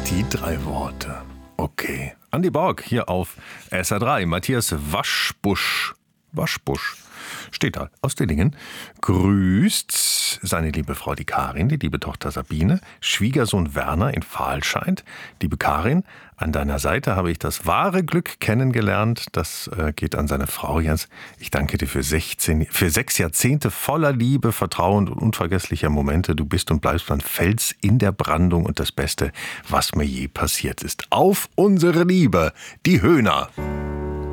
Die 3 Worte. Okay. Andi Borg hier auf SR3. Matthias Waschbusch steht da aus Dillingen, grüßt seine liebe Frau, die Karin, die liebe Tochter Sabine, Schwiegersohn Werner in Pfahlscheid. Liebe Karin, an deiner Seite habe ich das wahre Glück kennengelernt. Das geht an seine Frau Jens. Ich danke dir für 6 Jahrzehnte voller Liebe, Vertrauen und unvergesslicher Momente. Du bist und bleibst ein Fels in der Brandung und das Beste, was mir je passiert ist. Auf unsere Liebe, die Höhner.